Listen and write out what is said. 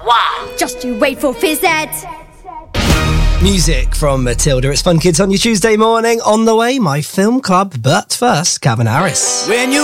Wow. Just you wait for Phys Ed. Music from Matilda. It's Fun Kids on your Tuesday morning. On the way, my film club. But first, Calvin Harris. When you